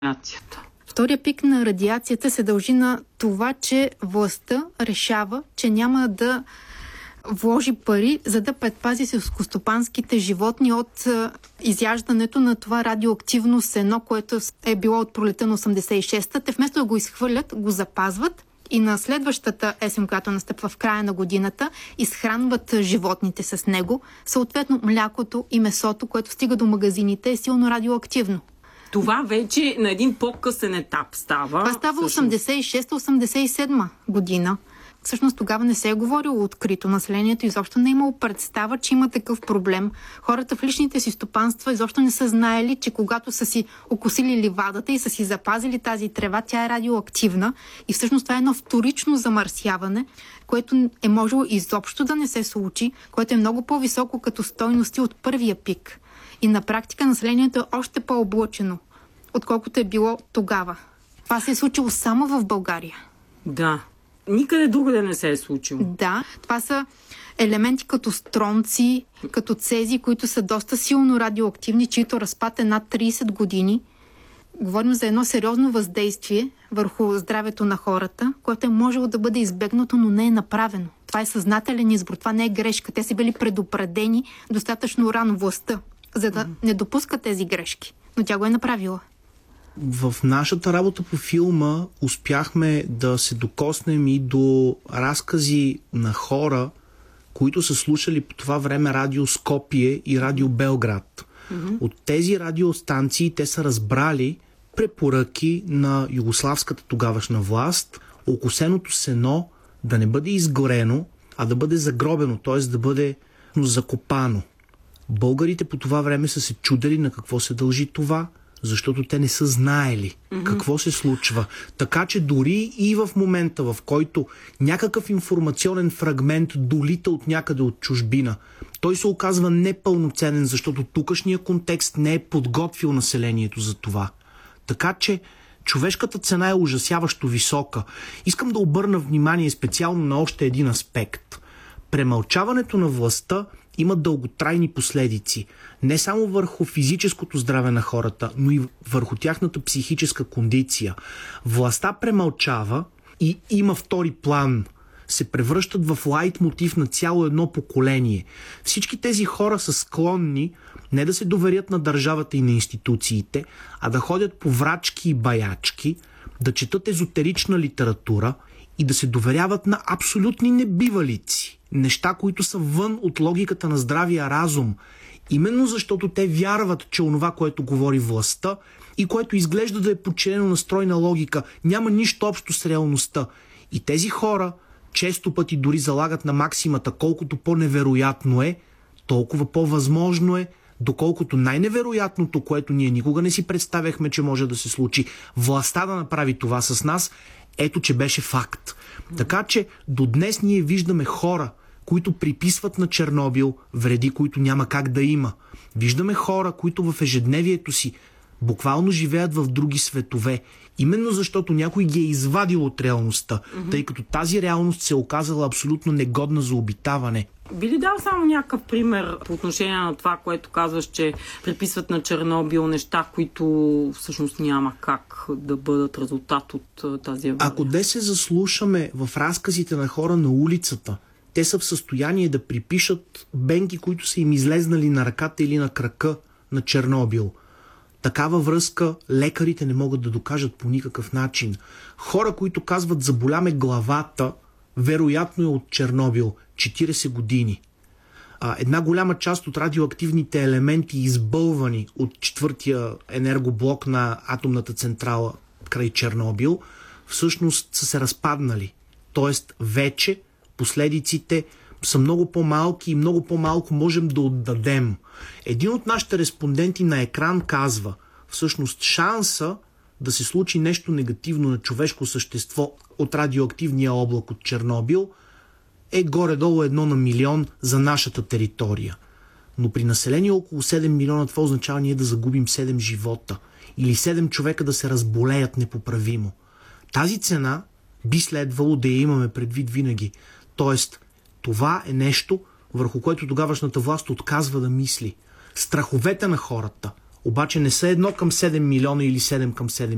радиацията? Втория пик на радиацията се дължи на това, че властта решава, че няма да вложи пари, за да предпази селскостопанските животни от изяждането на това радиоактивно сено, което е било от пролета на 86-та. Те вместо да го изхвърлят, го запазват и на следващата есен, която настъпва в края на годината, изхранват животните с него. Съответно, млякото и месото, което стига до магазините, е силно радиоактивно. Това вече на един по-късен етап става. Това става 86-87 година. Всъщност тогава не се е говорило открито. Населението изобщо не е имало представа, че има такъв проблем. Хората в личните си стопанства изобщо не са знаели, че когато са си окосили ливадата и са си запазили тази трева, тя е радиоактивна. И всъщност това е едно вторично замърсяване, което е можело изобщо да не се случи, което е много по-високо като стойности от първия пик. И на практика населението е още по-облъчено, отколкото е било тогава. Това се е случило само в България. Да. Никъде другаде не се е случило. Да, това са елементи като стронци, като цези, които са доста силно радиоактивни, чието разпад е над 30 години. Говорим за едно сериозно въздействие върху здравето на хората, което е можело да бъде избегнато, но не е направено. Това е съзнателен избор, това не е грешка. Те са били предупредени достатъчно рано властта, за да не допускат тези грешки. Но тя го е направила. В нашата работа по филма успяхме да се докоснем и до разкази на хора, които са слушали по това време радио Скопие и радио Белград. От тези радиостанции те са разбрали препоръки на югославската тогавашна власт окосеното сено да не бъде изгорено, а да бъде загробено, т.е. да бъде закопано. Българите по това време са се чудели на какво се дължи това, защото те не са знаели какво се случва. Така че дори и в момента, в който някакъв информационен фрагмент долита от някъде от чужбина, той се оказва непълноценен, защото тукашния контекст не е подготвил населението за това. Така че човешката цена е ужасяващо висока. Искам да обърна внимание специално на още един аспект. Премълчаването на властта има дълготрайни последици. Не само върху физическото здраве на хората, но и върху тяхната психическа кондиция. Властта премълчава и има втори план. Се превръщат в лайтмотив на цяло едно поколение. Всички тези хора са склонни не да се доверят на държавата и на институциите, а да ходят по врачки и баячки, да четат езотерична литература и да се доверяват на абсолютни небивалици. Неща, които са вън от логиката на здравия разум. Именно защото те вярват, че онова, което говори властта и което изглежда да е подчинено на стройна логика, няма нищо общо с реалността. И тези хора често пъти дори залагат на максимата, колкото по-невероятно е, толкова по-възможно е, доколкото най-невероятното, което ние никога не си представяхме, че може да се случи, властта да направи това с нас, ето че беше факт. Така че до днес ние виждаме хора, които приписват на Чернобил вреди, които няма как да има. Виждаме хора, които в ежедневието си буквално живеят в други светове. Именно защото някой ги е извадил от реалността, тъй като тази реалност се е оказала абсолютно негодна за обитаване. Би ли дал само някакъв пример по отношение на това, което казваш, че приписват на Чернобил неща, които всъщност няма как да бъдат резултат от тази авария? Ако днес се заслушаме в разказите на хора на улицата, те са в състояние да припишат бенки, които са им излезнали на ръката или на крака на Чернобил. Такава връзка лекарите не могат да докажат по никакъв начин. Хора, които казват заболя ме главата, вероятно е от Чернобил, 40 години. Една голяма част от радиоактивните елементи, избълвани от четвъртия енергоблок на атомната централа край Чернобил, всъщност са се разпаднали. Тоест вече последиците са много по-малки и много по-малко можем да отдадем. Един от нашите респонденти на екран казва, всъщност шанса да се случи нещо негативно на човешко същество от радиоактивния облак от Чернобил е горе-долу 1 на милион за нашата територия. Но при население около 7 милиона това означава ние да загубим 7 живота или 7 човека да се разболеят непоправимо. Тази цена би следвало да я имаме предвид винаги. Тоест, това е нещо, върху което тогавашната власт отказва да мисли. Страховете на хората обаче не са 1 към 7 милиона или 7 към 7